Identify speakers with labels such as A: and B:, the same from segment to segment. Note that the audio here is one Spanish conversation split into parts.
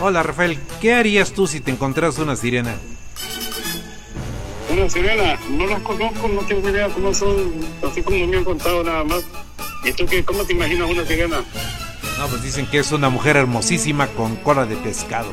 A: Hola Rafael, ¿qué harías tú si te encontraras una sirena?
B: Una sirena, no las conozco, no tengo idea cómo son, así como me han contado nada más. ¿Y tú qué, cómo te imaginas una sirena?
A: No, pues dicen que es una mujer hermosísima con cola de pescado.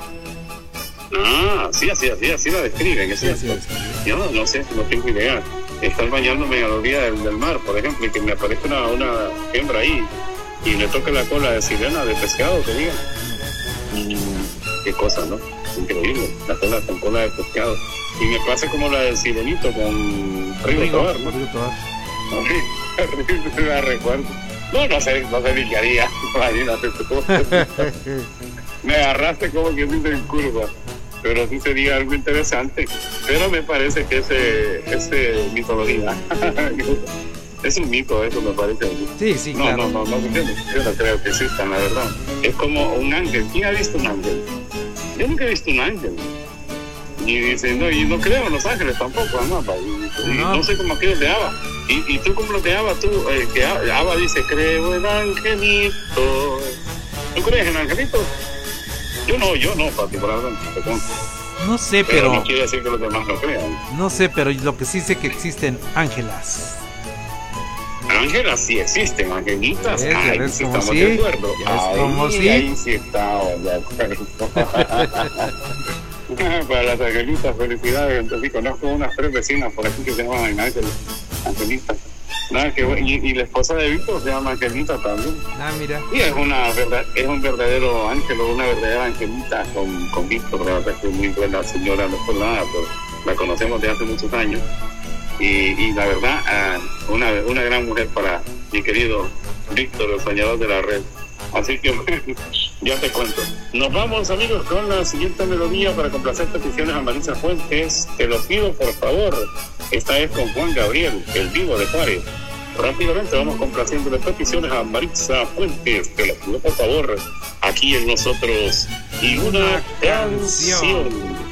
B: Ah, sí, así la describen, ¿es cierto? Yo no sé, no tengo idea. Estar bañándome a la orilla del mar, por ejemplo, y que me aparezca una hembra ahí y le toque la cola de sirena, de pescado, te digan. Qué cosa, ¿no? Increíble, la cola con cola de pescado. Y me pasa como la del sirenito con Río Tobar, ¿no?
A: Río Tobar.
B: La recuerdo. No sé ni qué haría, imagínate tú. Me agarraste como que dice en curva. Pero sí sería algo interesante. Pero me parece que ese mitología es un mito, eso me parece.
A: Sí, claro.
B: No, yo no creo que existan, la verdad. Es como un ángel. ¿Quién ha visto un ángel? Yo nunca he visto un ángel. Y dice, no, y no creo en los ángeles tampoco, además. Y no sé cómo aquellos de Abba. Y tú como los de Abba, que Abba dice, creo en angelitos. ¿Tú crees en angelitos? Yo no, particularmente.
A: No sé,
B: pero no quiere decir que los demás no crean.
A: No sé, pero lo que sí sé que existen ángelas.
B: Ángelas sí existen, angelitas. Ahí sí estamos
A: sí,
B: de acuerdo. Ahí sí estamos de acuerdo. Para las angelitas, felicidades. Entonces conozco unas 3 vecinas por aquí que se llaman angelitas. Nada que y la esposa de Víctor se llama Angelita también.
A: Ah, mira.
B: Y es un verdadero ángel, una verdadera angelita con Víctor. La verdad que es muy buena señora, no es por nada, pero la conocemos de hace muchos años. Y la verdad, una gran mujer para mi querido Víctor, el soñador de la red. Así que ya te cuento. Nos vamos, amigos, con la siguiente melodía para complacer peticiones a Maritza Fuentes. Te lo pido, por favor. Esta es con Juan Gabriel, el vivo de Juárez. Rápidamente vamos complaciendo las peticiones a Maritza Fuentes. Te lo pido, por favor, aquí en Nosotros y una canción.